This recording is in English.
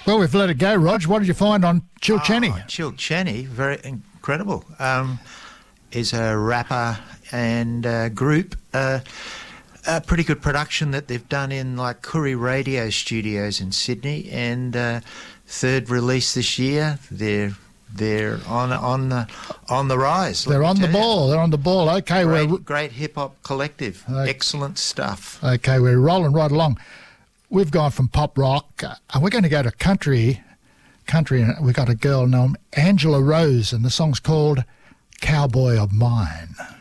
Well, we've let it go, Rog. What did you find on Chilchenny? Chilchenny, very incredible. Is a rapper and group. A pretty good production that they've done in like Kuri Radio Studios in Sydney, and third release this year. They're on the rise. They're on the ball. They're on the ball. Okay, great hip hop collective. Excellent stuff. Okay, we're rolling right along. We've gone from pop rock, and we're going to go to country. We've got a girl named Angela Rose, and the song's called "Cowboy of Mine."